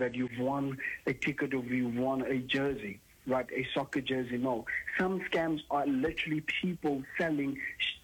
that you've won a ticket or you've won a jersey, right? A soccer jersey. No. Some scams are literally people selling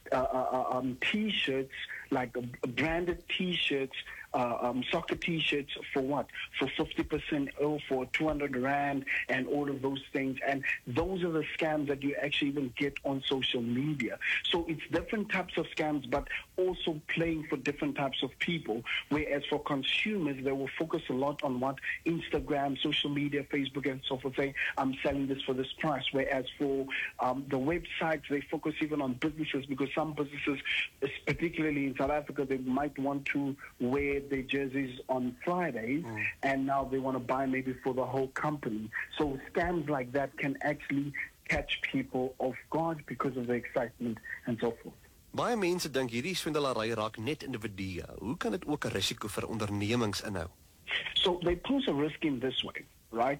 T-shirts, like branded T-shirts, soccer T-shirts for what? For 50% off, for 200 Rand, and all of those things. And those are the scams that you actually even get on social media. So it's different types of scams, but also playing for different types of people. Whereas for consumers, they will focus a lot on what? Instagram, social media, Facebook, and so forth, saying, I'm selling this for this price. Whereas for the websites, they focus even on businesses, because some businesses, particularly in South Africa, they might want to wear their jerseys on Fridays, and now they want to buy maybe for the whole company. So scams like that can actually catch people off guard because of the excitement and so forth. Baie mense dink hierdie swindelary raak net individue. Hoe kan dit ook 'n risiko vir ondernemings inhou? So they pose a risk in this way, right?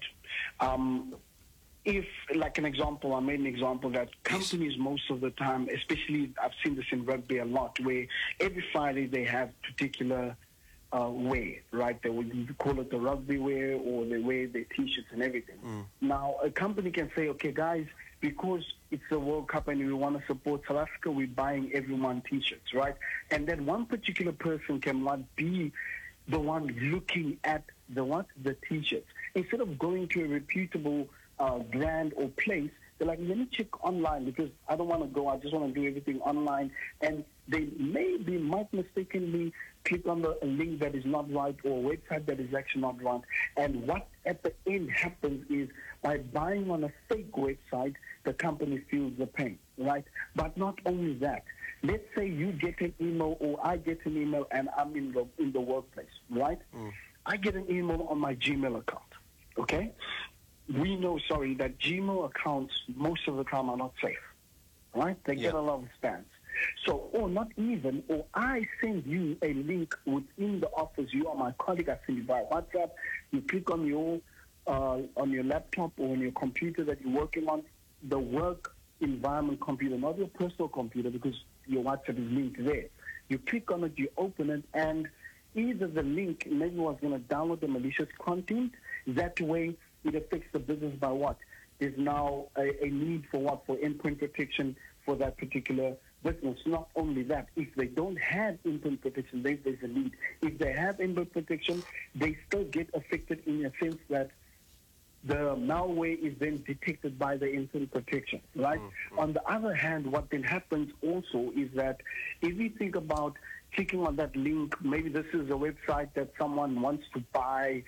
If, like an example, I made an example that companies most of the time, especially I've seen this in rugby a lot, where every Friday they have particular wear, right? They would call it the rugby wear, or they wear their T-shirts and everything. Now, a company can say, okay, guys, because it's the World Cup and we want to support South Africa, we're buying everyone T-shirts, right? And then one particular person cannot be the one looking at the T-shirts. Instead of going to a reputable brand or place, they're like, let me check online, because I don't want to go, I just want to do everything online. And they might mistakenly click on a link that is not right, or a website that is actually not right. And what at the end happens is, by buying on a fake website, the company feels the pain, right? But not only that, let's say you get an email, or I get an email, and I'm in the workplace, right? I get an email on my Gmail account, okay? We know, that Gmail accounts most of the time are not safe, right? They get a lot of spams. So, or I send you a link within the office. You are my colleague. I send you via WhatsApp. You click on your laptop or on your computer that you're working on, the work environment computer, not your personal computer, because your WhatsApp is linked there. You click on it, you open it, and either the link maybe was going to download the malicious content. That way, it affects the business by what? There's now a need for what? For endpoint protection for that particular business. Not only that, if they don't have endpoint protection, there's a need. If they have endpoint protection, they still get affected in a sense that the malware is then detected by the endpoint protection, right? On the other hand, what then happens also is that if you think about clicking on that link, maybe this is a website that someone wants to buy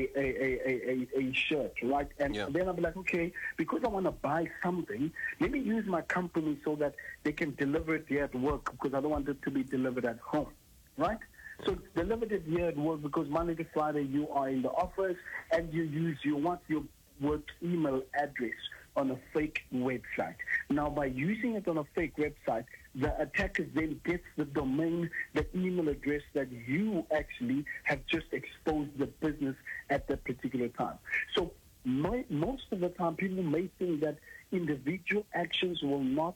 a shirt, right? And then I'll be like, okay, because I want to buy something, let me use my company so that they can deliver it here at work, because I don't want it to be delivered at home, right? So it's delivered it here at work, because Monday to Friday you are in the office and you want your work email address on a fake website. Now, by using it on a fake website, the attacker then gets the domain, the email address that you actually have just exposed the business at that particular time. So most of the time, people may think that individual actions will not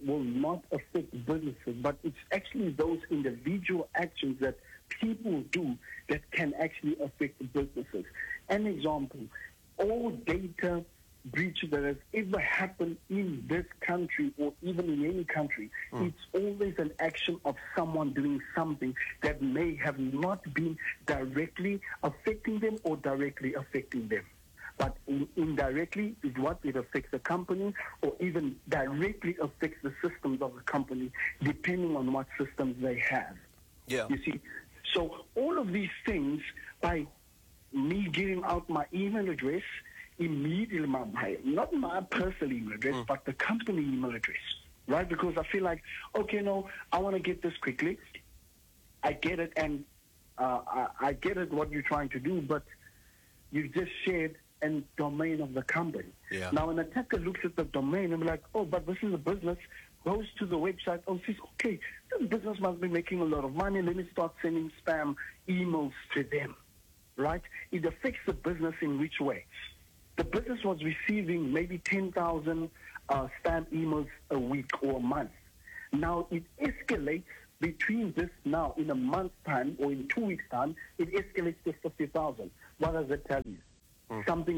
affect businesses, but it's actually those individual actions that people do that can actually affect businesses. An example, all data breach that has ever happened in this country or even in any country, it's always an action of someone doing something that may have not been directly affecting them or directly affecting them. But indirectly is what it affects the company, or even directly affects the systems of the company, depending on what systems they have. Yeah. You see? So all of these things, by me giving out my email address, immediately not my personal email address, but the company email address, right? Because I feel like, okay, no, I want to get this quickly. I get it, and I get it what you're trying to do, but you just shared a domain of the company. Yeah. Now, an attacker looks at the domain and be like, oh, but this is a business, goes to the website, says, okay, this business must be making a lot of money. Let me start sending spam emails to them, right? It affects the business in which way? The business was receiving maybe 10,000 spam emails a week or a month. Now it escalates between this now in a month's time or in 2 weeks' time, it escalates to 50,000. what does it tell you? Someone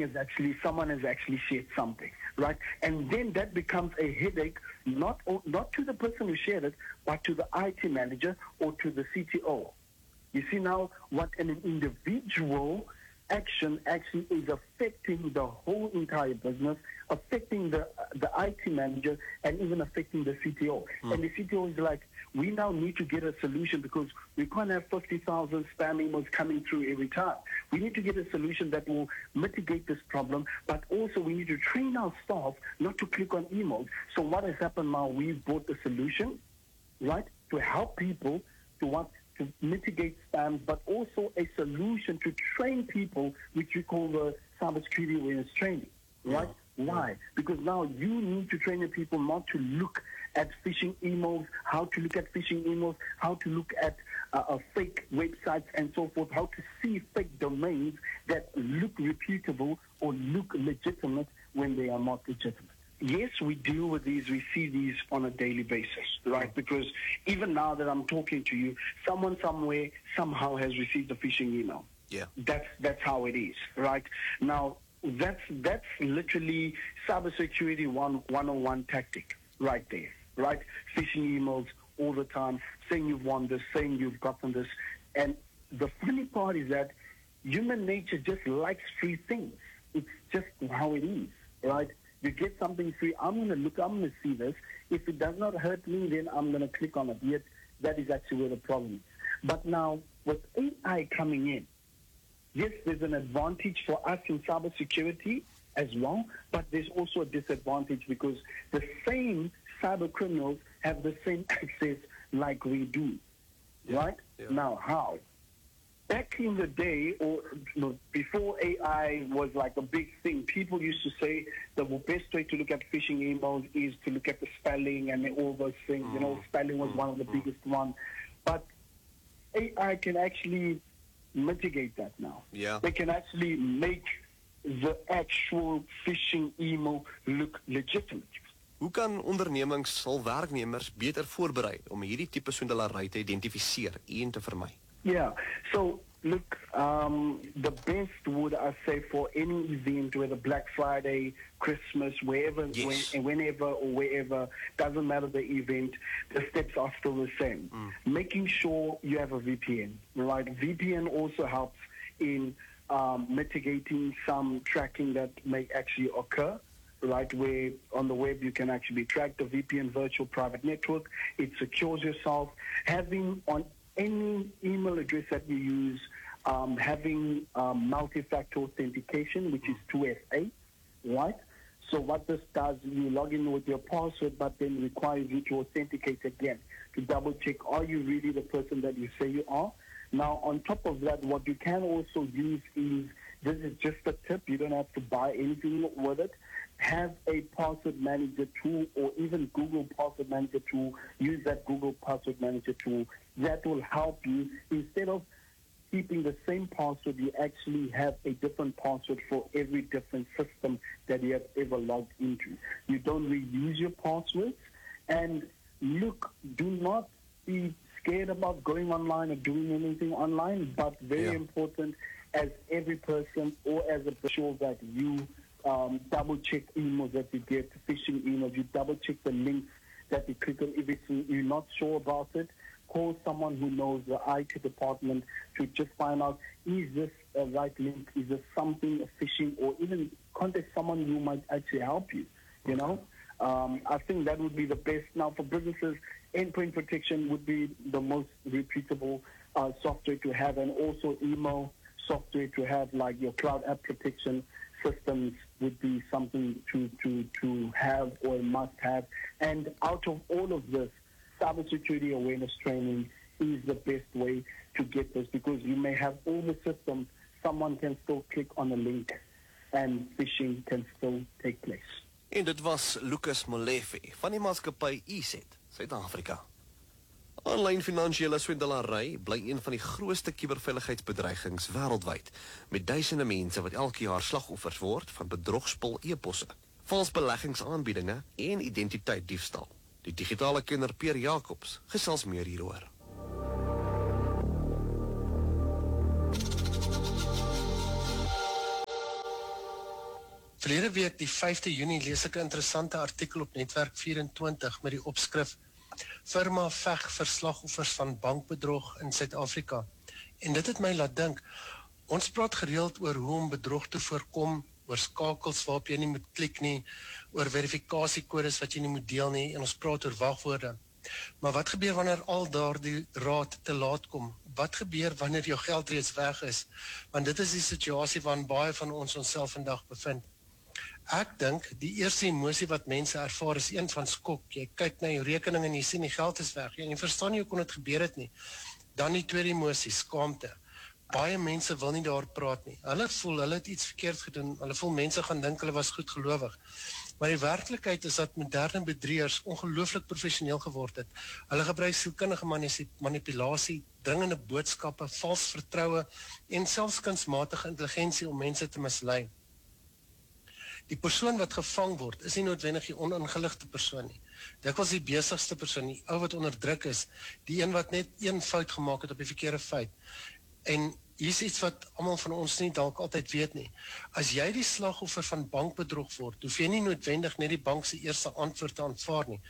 has actually shared something, right? And then that becomes a headache, not to the person who shared it, but to the IT manager or to the CTO. You see now what an individual action actually is affecting the whole entire business, affecting the IT manager, and even affecting the CTO. And the CTO is like, we now need to get a solution because we can't have 50,000 spam emails coming through every time. We need to get a solution that will mitigate this problem, but also we need to train our staff not to click on emails. So what has happened now, we've brought a solution, right, to help people to mitigate spam, but also a solution to train people, which we call the cybersecurity awareness training, right? Why? Because now you need to train the people not to look at phishing emails, how to look at phishing emails, how to look at fake websites and so forth, how to see fake domains that look reputable or look legitimate when they are not legitimate. Yes, we deal with these, we see these on a daily basis, right? Because even now that I'm talking to you, someone somewhere somehow has received a phishing email. Yeah. That's how it is, right? Now, that's literally cybersecurity 101 tactic right there, right? Phishing emails all the time, saying you've won this, saying you've gotten this. And the funny part is that human nature just likes free things. It's just how it is, right? You get something free, I'm going to see this. If it does not hurt me, then I'm going to click on it. Yet, that is actually where the problem is. But now, with AI coming in, yes, there's an advantage for us in cybersecurity as well, but there's also a disadvantage because the same cyber criminals have the same access like we do, right? Yeah. Now, how? Back in the day, or before AI was like a big thing, people used to say the best way to look at phishing emails is to look at the spelling and all those things. Spelling was one of the biggest ones. But AI can actually mitigate that now. Yeah. They can actually make the actual phishing email look legitimate. Hoe kan ondernemings sal werknemers beter voorberei om hierdie tipe swindelary te identifiseer en te vermy? Yeah. So look, the best would I say for any event, whether Black Friday, Christmas, wherever, whenever or wherever, doesn't matter the event, the steps are still the same. Making sure you have a VPN, right? VPN also helps in mitigating some tracking that may actually occur, right? Where on the web you can actually be tracked. The VPN virtual private network, it secures yourself. Having on any email address that you use, having multi-factor authentication, which is 2FA, right? So what this does, you log in with your password, but then requires you to authenticate again to double check, are you really the person that you say you are? Now, on top of that, what you can also use is, this is just a tip, you don't have to buy anything with it. Have a password manager tool or even Google password manager tool. Use that Google password manager tool. That will help you. Instead of keeping the same password, you actually have a different password for every different system that you have ever logged into. You don't reuse your passwords. And look, do not be scared about going online or doing anything online, but very important as every person or as a visual that you double check emails that you get, phishing emails, you double check the links that you click on. If you're not sure about it, call someone who knows the IT department to just find out, is this a right link, is this something phishing, or even contact someone who might actually help you, you know. I think that would be the best. Now for businesses, endpoint protection would be the most reputable software to have, and also email software to have, like your cloud app protection systems would be something to have or must have. And out of all of this, cybersecurity awareness training is the best way to get this, because you may have all the systems, someone can still click on a link and phishing can still take place. En dit was Lucas Molefe van die maatskappy EZ, Suid-Afrika. Aanlyn finansiële swindelary bly een van die grootste kuberveiligheidsbedreigings wêreldwyd, met duisende mense wat elke jaar slagoffers word van bedrogspel e-posse, vals beleggingsaanbiedinge en identiteitsdiefstal. Die digitale kenner Pierre Jacobs gesels meer hieroor. Verlede week, die 5de Junie, lees ek 'n interessante artikel op Netwerk 24 met die opskrif Firma veg vir slagoffers van bankbedrog in Suid-Afrika. En dit het my laat dink, ons praat gereeld oor hoe om bedrog te voorkom, oor skakels waarop jy nie moet klik nie, oor verifikasiekodes wat jy nie moet deel nie, en ons praat oor wagwoorde. Maar wat gebeur wanneer al daardie raad te laat kom? Wat gebeur wanneer jou geld reeds weg is? Want dit is die situasie waarin baie van ons onsself vandag bevind. Ek dink, die eerste emosie wat mense ervaar is een van skok. Jy kyk na jou rekening en jy sien die geld is weg. Jy verstaan nie hoe kon dit gebeur het nie. Dan die tweede emosie, skaamte. Baie mense wil nie daar praat nie. Hulle voel, hulle het iets verkeerd gedoen. Hulle voel mense gaan dink hulle was goedgelowig. Maar die werklikheid is dat moderne bedrieërs ongelooflik professioneel geword het. Hulle gebruik sielkundige manipulasie, dringende boodskappe, vals vertroue en selfs kunsmatige intelligensie om mense te mislei. Die persoon wat gevang word, is nie noodwendig die oningeligte persoon nie. Dit was die besigste persoon, die ou wat onderdruk is, die een wat net een fout gemaak het op die verkeerde feit. En hier is iets wat almal van ons nie dalk altyd weet nie. As jy die slagoffer van bankbedrog word, hoef jy nie noodwendig net die bank se eerste antwoord te aanvaar nie.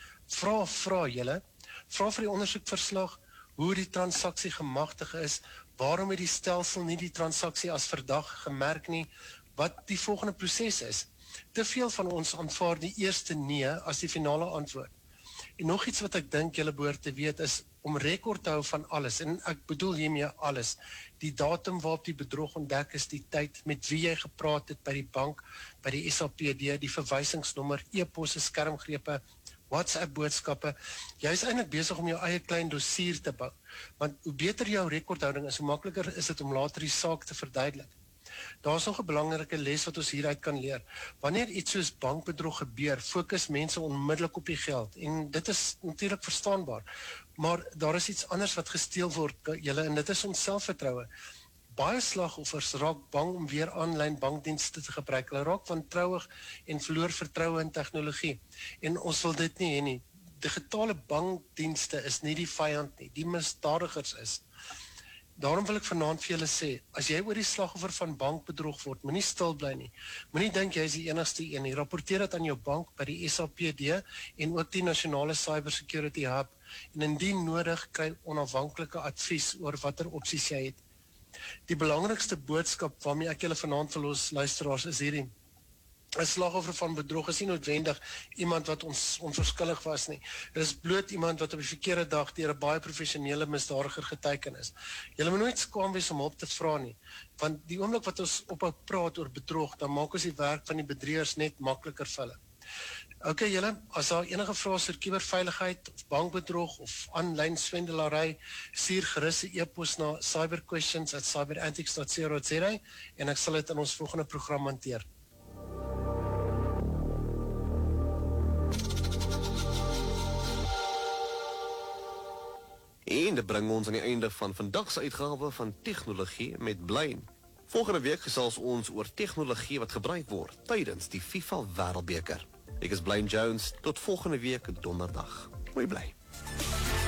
Vra julle, vra vir die ondersoekverslag hoe die transaksie gemagtig is, waarom het die stelsel nie die transaksie as verdag gemerk nie, wat die volgende proses is. Te veel van ons aanvaar die eerste nee as die finale antwoord. En nog iets wat ek dink julle behoort te weet is om rekord te hou van alles, en ek bedoel hiermee alles, die datum waarop die bedrog ontdek is, die tyd met wie jy gepraat het by die bank, by die SAPD, die verwysingsnommer, e-posse, skermgrepe, WhatsApp boodskappe. Jy is eintlik besig om jou eie klein dossier te bou, want hoe beter jou rekordhouding is, hoe makliker is dit om later die saak te verduidelik. Daar is nog 'n belangrike les wat ons hieruit kan leer. Wanneer iets soos bankbedrog gebeur, fokus mense onmiddellik op die geld. En dit is natuurlik verstaanbaar. Maar daar is iets anders wat gesteel word, en dit is ons selfvertroue. Baie slagoffers raak bang om weer aanlyn bankdienste te gebruik. Hulle raak wantrouig en verloor vertroue in tegnologie. En ons wil dit nie hê nie. Digitale bankdienste is nie die vyand nie, die misdadigers is. Daarom wil ek vanaand vir julle sê, as jy oor die slagoffer van bankbedrog word, moenie stil bly nie. Moenie dink jy is die enigste een nie. Rapporteer dit aan jou bank by die SAPD en ook die Nasionale Cyber Security Hub en indien nodig kry onafhanklike advies oor watter opsies jy het. Die belangrikste boodskap waarmee ek julle vanaand vir ons luisteraars is hierdie. 'n Slagoffer van bedrog is nie noodwendig iemand wat ons onverskillig was nie. Dit is bloot iemand wat op die verkeerde dag deur 'n baie professionele misdadiger geteken is. Julle moet nooit skaam wees om hulp te vra nie, want die oomblik wat ons ophou praat oor bedrog, dan maak ons die werk van die bedrieërs net makliker vir hulle. Okay, julle, as daar enige vrae oor kuberveiligheid of bankbedrog of aanlyn swendelary, stuur gerus 'n e-pos na cyberquestions@cyberantics.co.za en ek sal dit in ons volgende program hanteer. En dit bring ons aan die einde van vandag se uitgawe van Tegnologie met Blaine. Volgende week gesels ons oor tegnologie wat gebruik word tydens die FIFA Wêreldbeker. Ek is Blaine Jones, tot volgende week donderdag. Mooi bly.